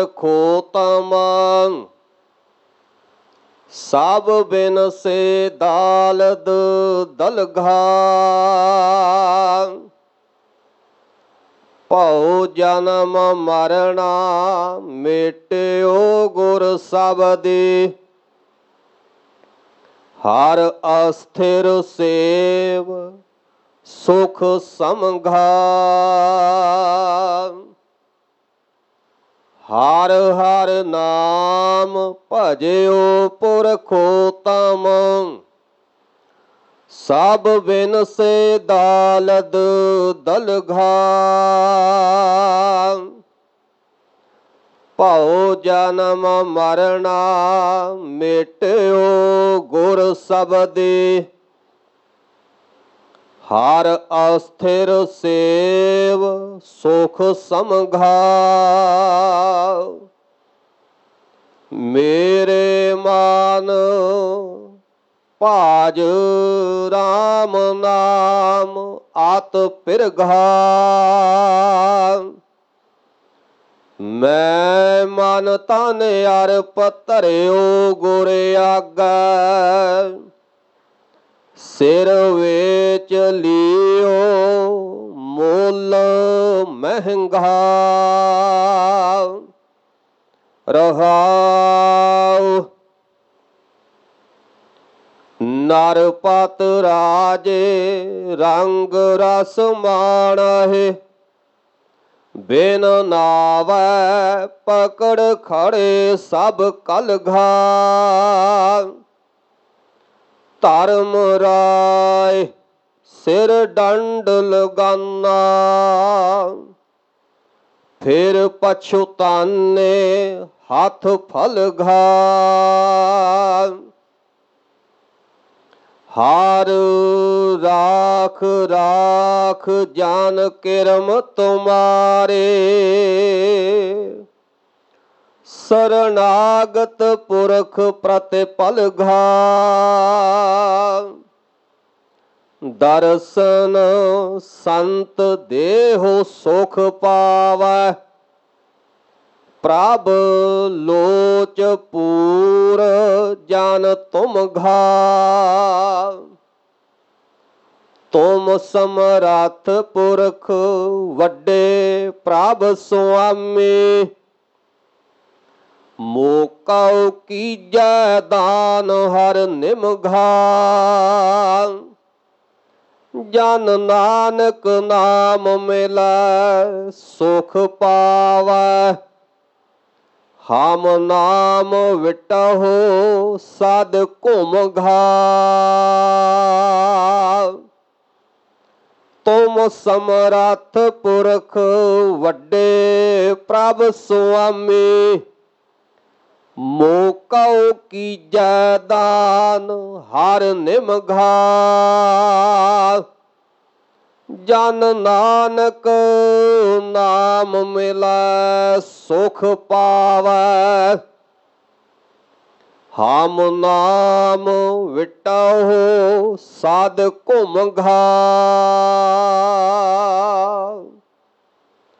ਖੋਤਮ ਸਭ ਬਿਨ ਸੇ ਦਾਲਦ ਦਲਘਾ ਭਉ ਜਨਮ ਮਰਣਾ ਮੇਟਿਓ ਗੁਰ ਸਬਦੀ ਹਰ ਅਸਥਿਰ ਸੇਵ ਸੁਖ ਸਮਘਾ ਹਰ ਹਰ ਨਾਮ ਭਜਿਓ ਪੁਰਖੋਤਮ ਸਭ ਬਿਨ ਸੇ ਦਾਲਦ ਦਲਘਾ ਭਉ ਜਨਮ ਮਰਣਾ ਮੇਟਿਓ ਗੁਰ ਸਬਦੀ ਹਰ ਅਸਥਿਰ ਸੇਵ ਸੁਖ ਸਮਘਾ ਮੇਰੇ ਮਨ ਭਾਜ ਰਾਮ ਨਾਮ ਆਤ ਪਿਰਘਾ ਮੈਂ ਮਨ ਤਨ ਅਰਪ ਧਰਿਓ ਗੁਰ ਆਗੈ ਸਿਰ ਵਿੱਚ ਲਿਓ ਮੁੱਲ ਮਹਿੰਗਾ ਰਹਾਉ ਨਰਪਤ ਰਾਜੇ ਰੰਗ ਰਸ ਮਾਣਹਿ ਬਿਨ ਨਾਵੈ ਪਕੜ ਖੜੇ ਸਭ ਕਲਘਾ ਧਰਮ ਰਾਏ ਸਿਰ ਡੰਡ ਲਗਾਨਾ ਫਿਰ ਪਛੁਤਾਨੇ ਹੱਥ ਫਲਘਾ ਹਰ ਰਾਖ ਰਾਖ ਜਾਨ ਕਿਰਮ ਤੁਮਾਰੇ ਸਰਨਾਗਤ ਪੁਰਖ ਪ੍ਰਤਿਪਲਘਾ ਦਰਸ਼ਨ ਸੰਤ ਦੇਹੋ ਸੁਖ ਪਾਵੈ ਪ੍ਰਭ ਲੋਚ ਪੂਰ ਜਨ ਤੁਮਘਾ ਤੁਮ ਸਮਰੱਥ ਪੁਰਖ ਵੱਡੇ ਪ੍ਰਭ ਸੁਆਮੀ ਮੋਕਉ ਕੀਜੈ ਦਾਨ ਹਰ ਨਿਮਘਾ ਜਨ ਨਾਨਕ ਨਾਮ ਮਿਲੈ ਸੁਖ ਪਾਵੈ ਹਮ ਨਾਮ ਵਿਟਹੁ ਸਦ ਘੁਮਘਾ ਤੁਮ ਸਮਰੱਥ ਪੁਰਖ ਵੱਡੇ ਪ੍ਰਭ ਸੁਆਮੀ ਮੋਕਉ ਕੀਜੈ ਦਾਨ ਹਰ ਨਿਮਘਾ ਜਨ ਨਾਨਕ ਨਾਮ ਮਿਲੈ ਸੁਖ ਪਾਵੈ ਹਮ ਨਾਮ ਵਿਟਹੁ ਸਦ ਘੁਮਘਾ